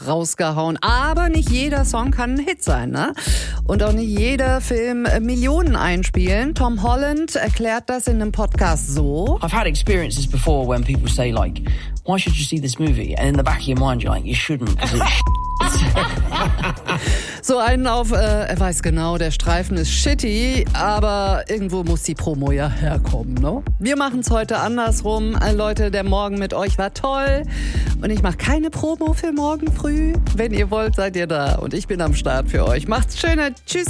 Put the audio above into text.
rausgehauen. Aber nicht jeder Song kann ein Hit sein, ne? Und auch nicht jeder Film Millionen einspielen. Tom Holland erklärt das in einem Podcast so. I've had experiences before when people say like, why should you see this movie? And in the back of your mind you're like, you shouldn't, because it's So einen auf, er weiß genau, der Streifen ist shitty, aber irgendwo muss die Promo ja herkommen, ne? Wir machen es heute andersrum. Leute, der Morgen mit euch war toll und ich mache keine Promo für morgen früh. Wenn ihr wollt, seid ihr da und ich bin am Start für euch. Macht's schöner. Tschüss.